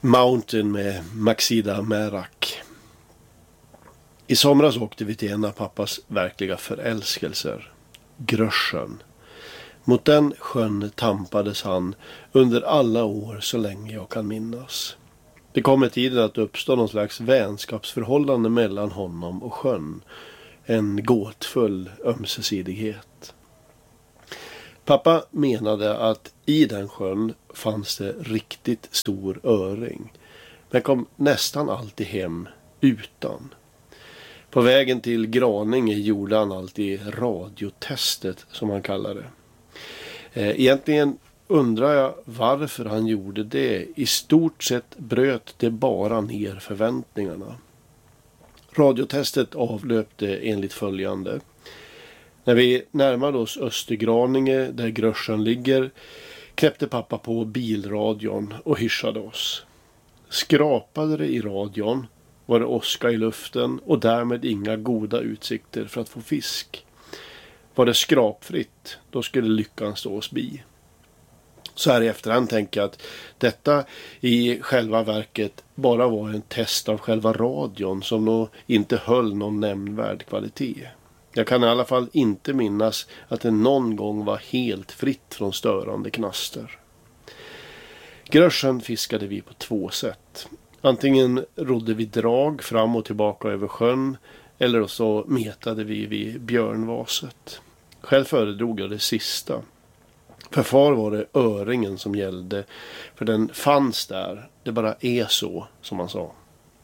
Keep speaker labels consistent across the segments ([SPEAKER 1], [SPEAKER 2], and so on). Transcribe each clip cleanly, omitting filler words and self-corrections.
[SPEAKER 1] Mountain med Maxida Merak. I somras åkte vi till en av pappas verkliga förälskelser, Grösjön. Mot den sjön tampades han under alla år så länge jag kan minnas. Det kom med tiden att uppstå någon slags vänskapsförhållande mellan honom och sjön. En gåtfull ömsesidighet. Pappa menade att i den sjön fanns det riktigt stor öring. Men kom nästan alltid hem utan. På vägen till Graninge gjorde han alltid radiotestet, som han kallar det. Egentligen undrar jag varför han gjorde det. I stort sett bröt det bara ner förväntningarna. Radiotestet avlöpte enligt följande. När vi närmade oss Östergraninge, där Grösjön ligger, knäppte pappa på bilradion och hyschade oss. Skrapade det i radion var det åska i luften och därmed inga goda utsikter för att få fisk. Var det skrapfritt, då skulle lyckan stå oss bi. Så här i efterhand tänker jag att detta i själva verket bara var en test av själva radion som nog inte höll någon nämnvärd kvalitet. Jag kan i alla fall inte minnas att det någon gång var helt fritt från störande knaster. Grösjön fiskade vi på 2 sätt. Antingen rodde vi drag fram och tillbaka över sjön eller så metade vi vid björnvaset. Själv föredrog jag det sista. För far var det öringen som gällde, för den fanns där. Det bara är så, som man sa.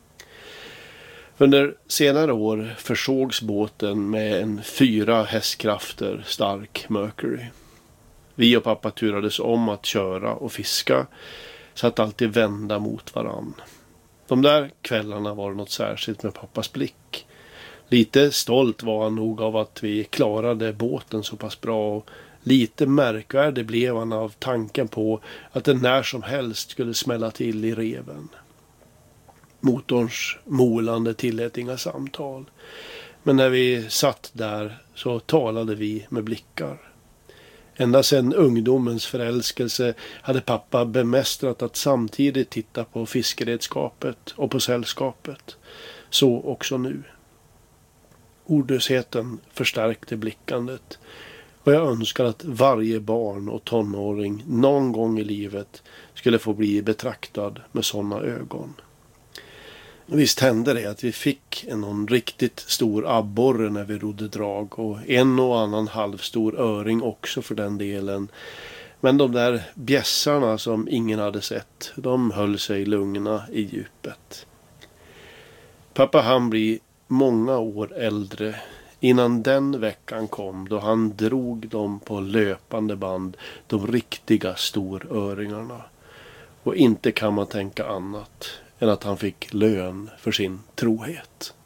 [SPEAKER 1] Under senare år försågs båten med en 4 hästkrafter stark Mercury. Vi och pappa turades om att köra och fiska, så att alltid vända mot varann. De där kvällarna var något särskilt med pappas blick. Lite stolt var han nog av att vi klarade båten så pass bra och lite märkvärdig blev han av tanken på att den när som helst skulle smälla till i reven. Motorns molande tillät inga samtal. Men när vi satt där så talade vi med blickar. Ända sedan ungdomens förälskelse hade pappa bemästrat att samtidigt titta på fiskeredskapet och på sällskapet. Så också nu. Ordlösheten förstärkte blickandet. Och jag önskar att varje barn och tonåring någon gång i livet skulle få bli betraktad med sådana ögon. Visst hände det att vi fick någon riktigt stor abborre när vi rodde drag och en och annan halvstor öring också för den delen. Men de där bjässarna som ingen hade sett, de höll sig lugna i djupet. Pappa han blir många år äldre innan den veckan kom då han drog dem på löpande band, de riktiga storöringarna. Och inte kan man tänka annat än att han fick lön för sin trohet.